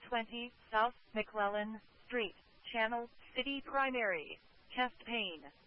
20 South McClellan Street, Channel City Primary. Chest pain.